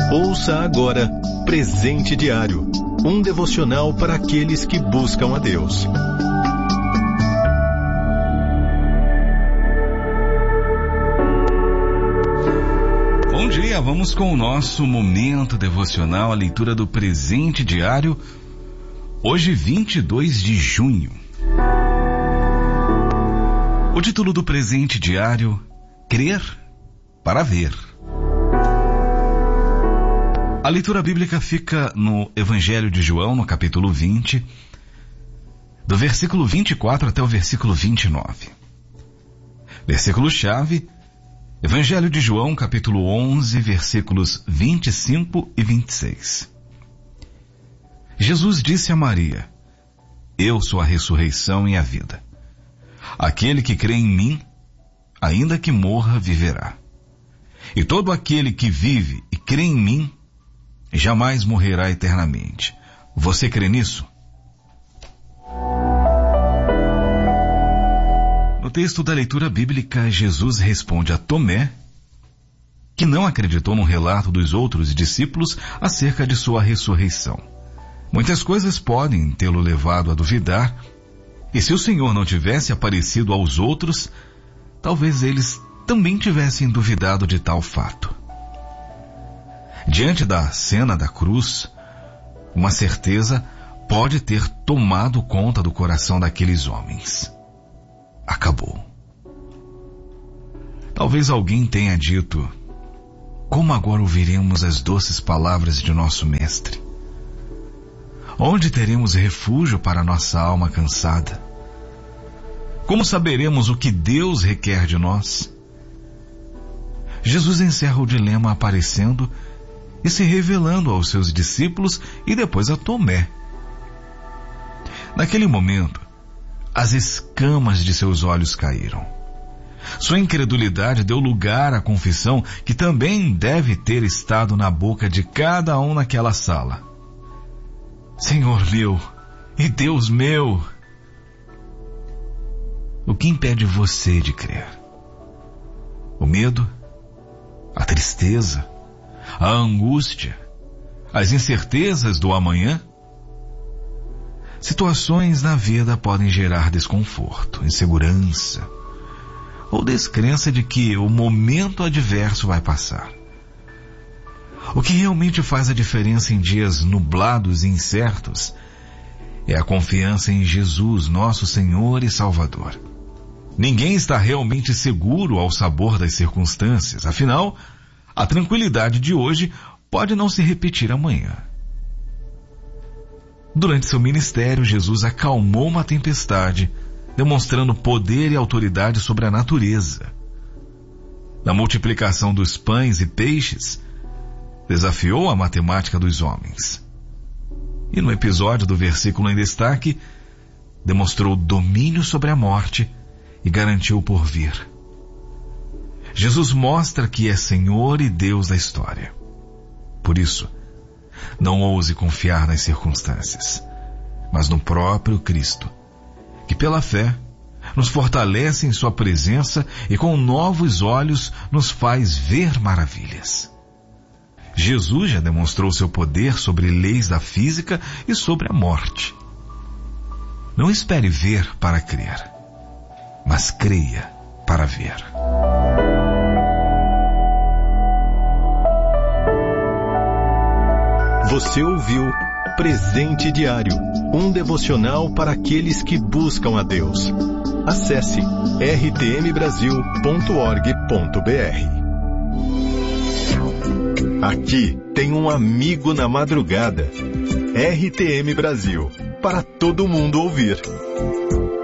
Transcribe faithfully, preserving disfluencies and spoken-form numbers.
Ouça agora Presente Diário, um devocional para aqueles que buscam a Deus. Bom dia, vamos com o nosso momento devocional, a leitura do Presente Diário, hoje vinte e dois de junho. O título do Presente Diário, Crer para Ver. A leitura bíblica fica no Evangelho de João, no capítulo vinte, do versículo vinte e quatro até o versículo vinte e nove. Versículo-chave, Evangelho de João, capítulo onze, versículos vinte e cinco e vinte e seis. Jesus disse a Maria: Eu sou a ressurreição e a vida. Aquele que crê em mim, ainda que morra, viverá. E todo aquele que vive e crê em mim, jamais morrerá eternamente. Você crê nisso? No texto da leitura bíblica, Jesus responde a Tomé, que não acreditou no relato dos outros discípulos acerca de sua ressurreição. Muitas coisas podem tê-lo levado a duvidar, e se o Senhor não tivesse aparecido aos outros, talvez eles também tivessem duvidado de tal fato. Diante da cena da cruz, uma certeza pode ter tomado conta do coração daqueles homens. Acabou. Talvez alguém tenha dito: como agora ouviremos as doces palavras de nosso Mestre? Onde teremos refúgio para nossa alma cansada? Como saberemos o que Deus requer de nós? Jesus encerra o dilema aparecendo e se revelando aos seus discípulos e depois a Tomé. Naquele momento, as escamas de seus olhos caíram. Sua incredulidade deu lugar à confissão que também deve ter estado na boca de cada um naquela sala: Senhor meu e Deus meu. O que impede você de crer? O medo? A tristeza? A angústia? As incertezas do amanhã? Situações na vida podem gerar desconforto, insegurança ou descrença de que o momento adverso vai passar. O que realmente faz a diferença em dias nublados e incertos é a confiança em Jesus, nosso Senhor e Salvador. Ninguém está realmente seguro ao sabor das circunstâncias, afinal, a tranquilidade de hoje pode não se repetir amanhã. Durante seu ministério, Jesus acalmou uma tempestade, demonstrando poder e autoridade sobre a natureza. Na multiplicação dos pães e peixes, desafiou a matemática dos homens. E no episódio do versículo em destaque, demonstrou domínio sobre a morte e garantiu o porvir. Jesus mostra que é Senhor e Deus da história. Por isso, não ouse confiar nas circunstâncias, mas no próprio Cristo, que pela fé nos fortalece em sua presença e com novos olhos nos faz ver maravilhas. Jesus já demonstrou seu poder sobre leis da física e sobre a morte. Não espere ver para crer, mas creia para ver. Você ouviu Presente Diário, um devocional para aqueles que buscam a Deus. Acesse r t m brasil ponto org ponto b r. Aqui tem um amigo na madrugada. R T M Brasil, para todo mundo ouvir.